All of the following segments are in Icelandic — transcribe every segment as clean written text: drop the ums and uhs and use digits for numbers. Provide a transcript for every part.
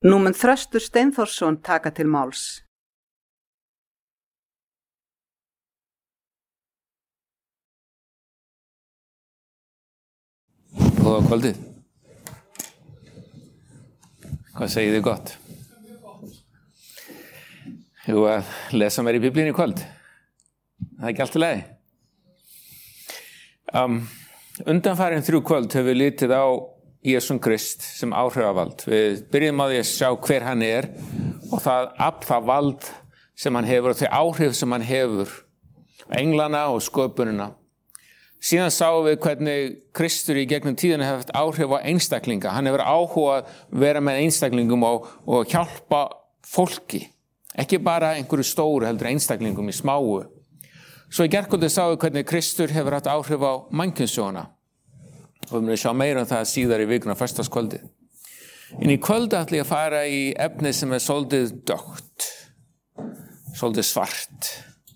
Nú mun Þröstur Steinþórsson taka til máls. Góða kvöldið. Hvað segið þið gott? Jú, að lesa mér í Biblíunni í kvöld. Það er ekki allt í lagi. Undanfarin 3 kvöld höfum við litið á Jesúm Krist sem áhrifavald. Við byrjum á því að sjá hver hann er og það vald sem hann hefur og þau áhrif sem hann hefur. Englana og sköpunina. Síðan sáum við hvernig Kristur í gegnum tíðina hefur haft áhrif á einstaklinga. Hann hefur áhuga að vera með einstaklingum og hjálpa fólki. Ekki bara einhverju stóru heldur einstaklingum í smáu. Svo í gærkvöldi sáum við hvernig Kristur hefur haft áhrif á mannkynssöguna. Og við munum sjá meira um það síðar í vikuna föstudagskvöldið. En í kvöldi ætla ég að fara í efni sem er svolítið dökkt, svolítið svart.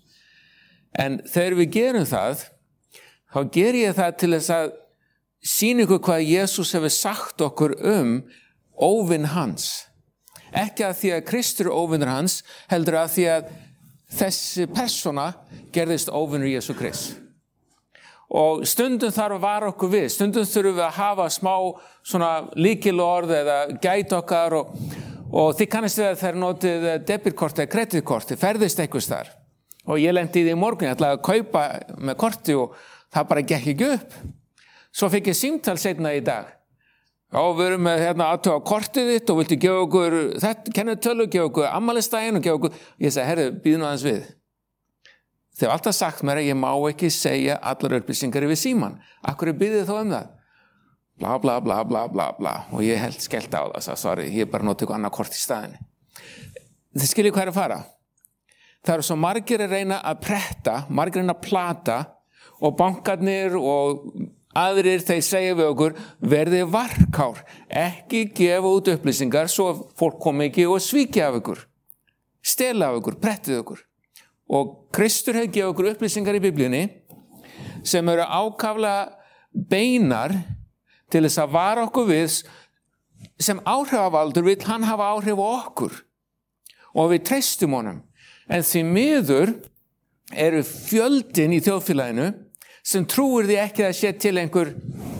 En þegar við gerum það, þá ger ég það til þess að sýna ykkur hvað Jesús hefur sagt okkur óvinn hans. Ekki að því að Kristur óvinnur hans, heldur að því að þessi persóna gerðist óvinnur Jesú Krist. Og stundum þarf að vara okkur við, stundum þurfum við að hafa smá svona lykilorð eða gæta okkar og þið kannast við að þeir notið debitkort eða kreditkort, þið ferðist einhvers þar. Og ég lendi í því í morgun, ég ætlaði að kaupa með korti og það bara gekk ekki upp. Svo fikk ég símtal seinna í dag. Já, við erum með aðtöga kortið þitt og viltu gefa okkur þetta, kennitölu, gefa okkur afmælisdaginn og gefa okkur. Ég sagði, herru, býðu nú aðeins við. Þið hafa alltaf sagt mér að ég má ekki segja allar upplýsingar yfir síman. Akkur býðið þó það? Bla, bla, bla, bla, bla, bla. Og ég held skellt á það, sorry, ég bara notið eitthvað annað kort í staðinni. Þið skiljið hvað er að fara. Það eru svo margir að reyna að pretta, margir að reyna að plata og bankarnir og aðrir þeir segja við okkur, verðið varkár, ekki gefa út upplýsingar svo fólk komi ekki og svíki af ykkur, stela af ykkur, prettið ykkur. Og Kristur hefur gefið okkur upplýsingar í Biblíunni sem eru ákaflega beinar til þess að vara okkur við sem áhrifavaldur vill hann hafa áhrif á okkur og við treystum honum. En því miður eru fjöldin í þjóðfélaginu sem trúir því ekki að sé til einhver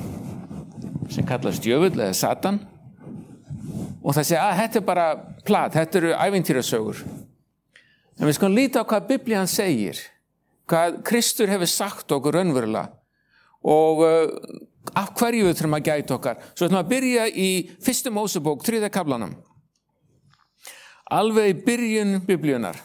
sem kallast djöfull eða Satan og það segja að þetta er bara plat, þetta eru ævintýrasögur. En við skulum líta á hvað Biblían segir, hvað Kristur hefur sagt okkur raunverulega og af hverju við þurfum að gæta okkar. Svo ætlum að byrja í 1. Mósebók 3. kaflanum. Alveg í byrjun Biblíunar.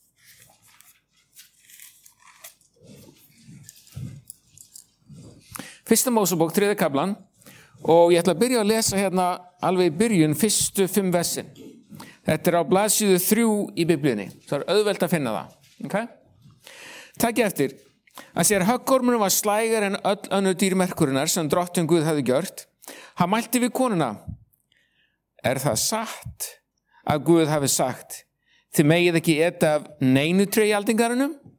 Fyrsta Mósebók 3. kaflan og ég ætla að byrja að lesa alveg í byrjun fyrstu 5 versin. Þetta er á blaðsíðu 3 í Biblíunni. Það er auðvelt að finna það. Okay? Takk eftir. Að sér höggormurinn var slægar en öll önnur dýr merkurinnar sem drottinn Guð hafði gjört. Hann mælti við konuna. Er það satt að Guð hafi sagt, þið megið ekki eta af neinu tré í aldingarunum?